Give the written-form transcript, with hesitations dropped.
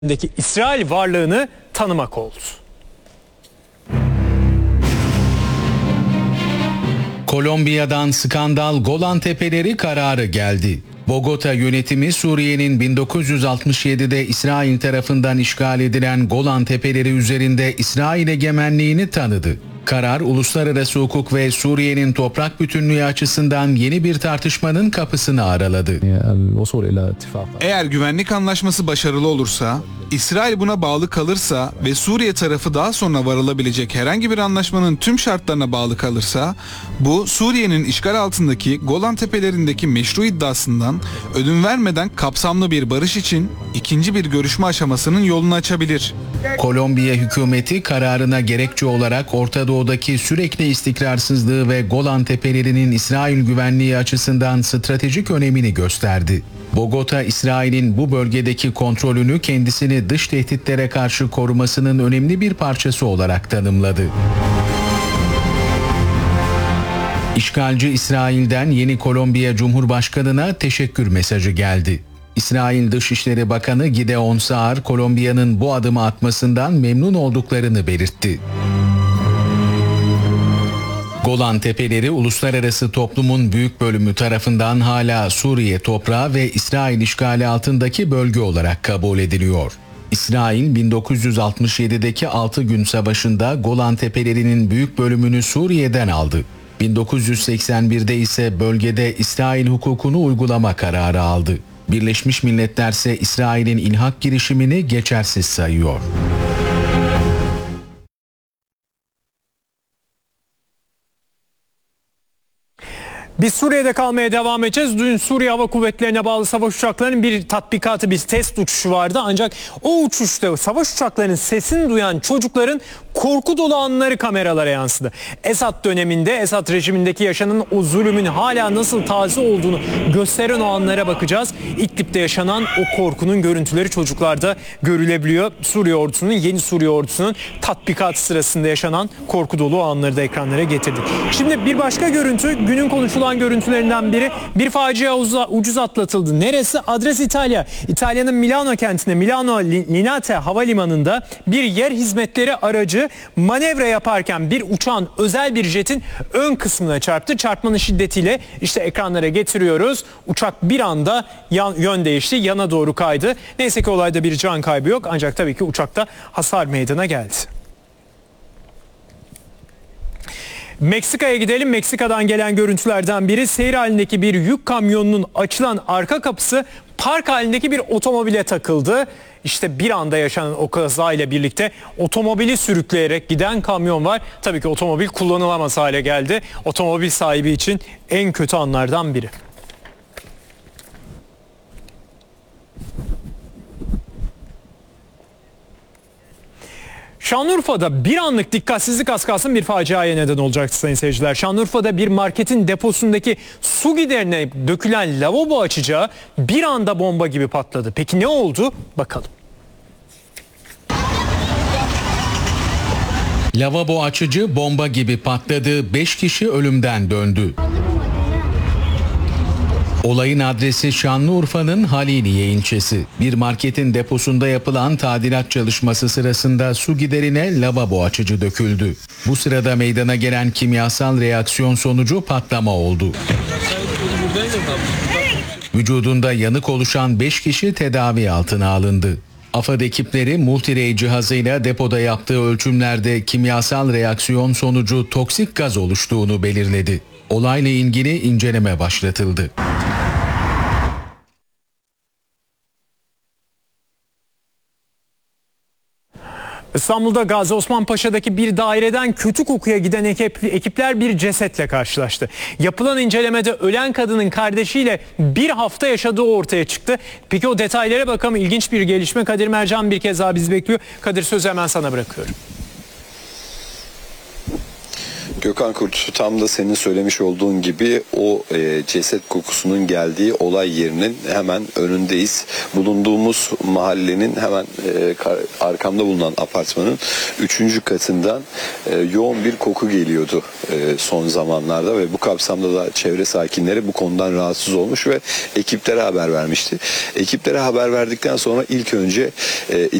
İsrail varlığını tanımak oldu. Kolombiya'dan skandal Golan Tepeleri kararı geldi. Bogota yönetimi Suriye'nin 1967'de İsrail tarafından işgal edilen Golan Tepeleri üzerinde İsrail egemenliğini tanıdı. Karar, uluslararası hukuk ve Suriye'nin toprak bütünlüğü açısından yeni bir tartışmanın kapısını araladı. Eğer güvenlik anlaşması başarılı olursa, İsrail buna bağlı kalırsa ve Suriye tarafı daha sonra varılabilecek herhangi bir anlaşmanın tüm şartlarına bağlı kalırsa, bu Suriye'nin işgal altındaki Golan Tepelerindeki meşru iddiasından ödün vermeden kapsamlı bir barış için ikinci bir görüşme aşamasının yolunu açabilir. Kolombiya hükümeti kararına gerekçe olarak Orta Doğu'daki sürekli istikrarsızlığı ve Golan Tepelerinin İsrail güvenliği açısından stratejik önemini gösterdi. Bogota, İsrail'in bu bölgedeki kontrolünü kendisini dış tehditlere karşı korumasının önemli bir parçası olarak tanımladı. İşgalci İsrail'den yeni Kolombiya Cumhurbaşkanı'na teşekkür mesajı geldi. İsrail Dışişleri Bakanı Gideon Saar, Kolombiya'nın bu adımı atmasından memnun olduklarını belirtti. Golan Tepeleri uluslararası toplumun büyük bölümü tarafından hala Suriye toprağı ve İsrail işgali altındaki bölge olarak kabul ediliyor. İsrail 1967'deki 6 gün savaşında Golan Tepelerinin büyük bölümünü Suriye'den aldı. 1981'de ise bölgede İsrail hukukunu uygulama kararı aldı. Birleşmiş Milletler ise İsrail'in ilhak girişimini geçersiz sayıyor. Biz Suriye'de kalmaya devam edeceğiz. Dün Suriye Hava Kuvvetleri'ne bağlı savaş uçaklarının bir tatbikatı, bir test uçuşu vardı. Ancak o uçuşta savaş uçaklarının sesini duyan çocukların korku dolu anları kameralara yansıdı. Esad döneminde, Esad rejimindeki yaşanan o zulümün hala nasıl taze olduğunu gösteren o anlara bakacağız. İdlib'de yaşanan o korkunun görüntüleri çocuklarda görülebiliyor. Suriye ordusunun, yeni Suriye ordusunun tatbikatı sırasında yaşanan korku dolu o anları da ekranlara getirdik. Şimdi bir başka görüntü, günün konuşulan görüntülerinden biri. Bir facia ucuz atlatıldı. Neresi? Adres İtalya. İtalya'nın Milano kentinde, Milano Linate havalimanında bir yer hizmetleri aracı manevra yaparken bir uçağın, özel bir jetin ön kısmına çarptı. Çarpmanın şiddetiyle işte ekranlara getiriyoruz. Uçak bir anda yön değişti, yana doğru kaydı. Neyse ki olayda bir can kaybı yok. Ancak tabii ki uçakta hasar meydana geldi. Meksika'ya gidelim. Meksika'dan gelen görüntülerden biri, seyir halindeki bir yük kamyonunun açılan arka kapısı park halindeki bir otomobile takıldı. İşte bir anda yaşanan o kazayla birlikte otomobili sürükleyerek giden kamyon var. Tabii ki otomobil kullanılamaz hale geldi. Otomobil sahibi için en kötü anlardan biri. Şanlıurfa'da bir anlık dikkatsizlik az kalsın bir faciaya neden olacaktı sayın seyirciler. Şanlıurfa'da bir marketin deposundaki su giderine dökülen lavabo açacağı bir anda bomba gibi patladı. Peki ne oldu? Bakalım. Lavabo açıcı bomba gibi patladı, 5 kişi ölümden döndü. Olayın adresi Şanlıurfa'nın Haliliye ilçesi. Bir marketin deposunda yapılan tadilat çalışması sırasında su giderine lavabo açıcı döküldü. Bu sırada meydana gelen kimyasal reaksiyon sonucu patlama oldu. Vücudunda yanık oluşan 5 kişi tedavi altına alındı. AFAD ekipleri multirey cihazıyla depoda yaptığı ölçümlerde kimyasal reaksiyon sonucu toksik gaz oluştuğunu belirledi. Olayla ilgili inceleme başlatıldı. İstanbul'da Gazi Osman Paşa'daki bir daireden kötü kokuya giden ekipler bir cesetle karşılaştı. Yapılan incelemede ölen kadının kardeşiyle bir hafta yaşadığı ortaya çıktı. Peki o detaylara bakalım. İlginç bir gelişme. Kadir Mercan bir kez daha bizi bekliyor. Kadir, sözü hemen sana bırakıyorum. Gökhan Kurt, tam da senin söylemiş olduğun gibi o ceset kokusunun geldiği olay yerinin hemen önündeyiz. Bulunduğumuz mahallenin hemen arkamda bulunan apartmanın 3. katından yoğun bir koku geliyordu son zamanlarda ve bu kapsamda da çevre sakinleri bu konudan rahatsız olmuş ve ekiplere haber vermişti. Ekiplere haber verdikten sonra ilk önce